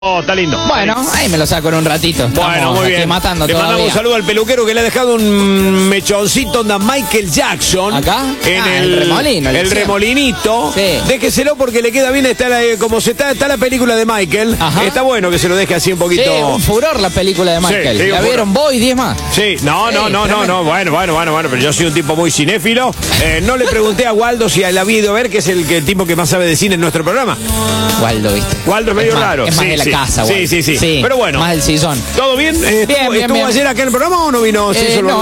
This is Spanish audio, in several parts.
Oh, está lindo. Bueno, ahí me lo saco en un ratito. Bueno, Estamos muy bien. matando Le todavía. mandamos un saludo al peluquero que le ha dejado un mechoncito onda Michael Jackson. ¿Acá? En el remolino. el remolinito. Sí. Déjeselo porque le queda bien. Está como está la película de Michael. Ajá. Está bueno que se lo deje así un poquito. Sí, un furor la película de Michael. Sí, ¿La un vieron vos y 10 más? Sí, no. Bueno, pero yo soy un tipo muy cinéfilo. No le pregunté a Waldo si la había ido a ver, que es el tipo que más sabe de cine en nuestro programa. Waldo, ¿viste? Waldo es medio raro. Es más de la casa, Waldo. Sí. Pero bueno. Más del sillón. ¿Todo bien? ¿Estuvo ayer acá en el programa o no vino?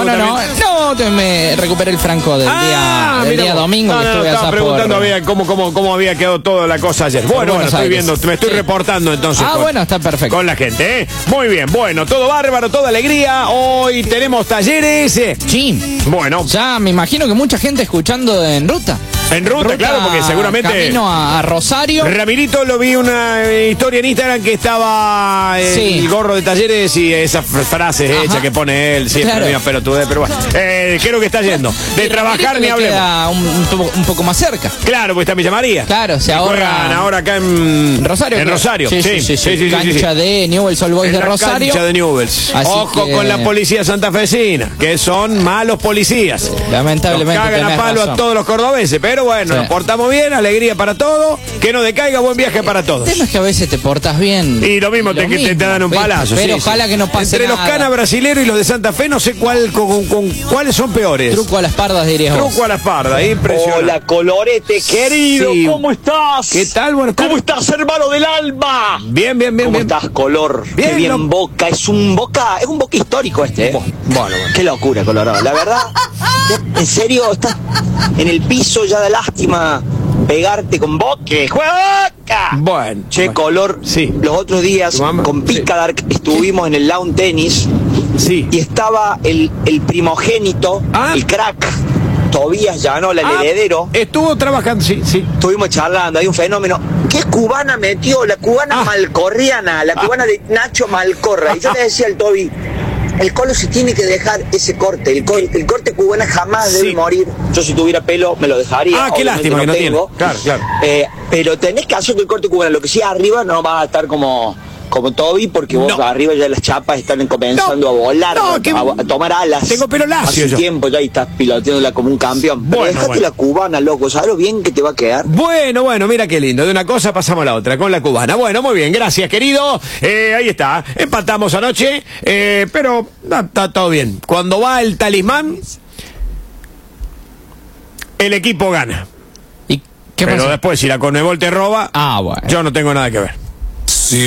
No, me recuperé el franco del día domingo que estuve allá estaba preguntando cómo había quedado toda la cosa ayer. Bueno, estoy viendo, me estoy reportando entonces. Bueno, está perfecto. Con la gente, ¿eh? Muy bien, bueno, todo bárbaro, toda alegría. Hoy tenemos talleres. Sí. Bueno. Ya me imagino que mucha gente escuchando en ruta. En ruta, claro, porque seguramente. Camino a Rosario. Ramirito lo vi una historia en Instagram que estaba el gorro de talleres y esas frases hechas que pone él. Siempre claro. Pero bueno. Creo que está yendo. De trabajar ni hablemos. Queda un poco más cerca. Claro, porque está Villa María. Claro, se ahorra. Ahora acá en Rosario. En Rosario. Sí. Cancha de Newell's Old Boys de Rosario. Cancha de Newell's. Ojo con la policía santafesina, que son malos policías. Lamentablemente. Nos cagan a palo a todos los cordobeses, pero bueno, nos portamos bien, alegría para todo, que no decaiga, buen viaje para todos. El tema es que a veces te portas bien. Y lo mismo te dan un palazo. Pero ojalá que no pase entre nada. Los canas brasileros y los de Santa Fe, no sé cuáles son peores. Truco a las pardas, dirías vos. Truco a las pardas, impresionante. Hola, Colorete, querido, ¿cómo estás? ¿Qué tal? Buenas tardes. ¿Cómo estás, hermano del alma? Bien. ¿Cómo estás, Color? Bien, qué bien Boca, es un boca histórico este, ¿eh? Bueno. Qué locura, Colorado. La verdad, en serio, estás en el piso, ya da lástima pegarte con Boca. ¡Juega! Bueno. Che, Color, los otros días con Picadark estuvimos en el lawn tenis y estaba el primogénito, el crack, Tobías Llanola, el heredero. Estuvo trabajando, sí. Estuvimos charlando, hay un fenómeno. ¿Qué cubana metió? La cubana malcorriana, la cubana de Nacho Malcorra. Y yo le decía al Toby, el Colo se tiene que dejar ese corte. El corte cubana jamás debe morir. Yo si tuviera pelo me lo dejaría. Qué lástima que no tiene. Claro. Pero tenés que hacer que el corte cubano, lo que sí arriba no va a estar como Toby, porque vos arriba ya las chapas están comenzando a volar, a tomar alas. Tengo pelo lacio. Hace tiempo ya y estás piloteándola como un campeón. Pero dejate la cubana, loco, ¿sabes lo bien que te va a quedar? Bueno, mira qué lindo. De una cosa pasamos a la otra, con la cubana. Bueno, muy bien, gracias, querido. Ahí está. Empatamos anoche, pero está todo bien. Cuando va el talismán, el equipo gana. ¿Y qué pasa? Pero después, si la Conmebol te roba, bueno. yo no tengo nada que ver.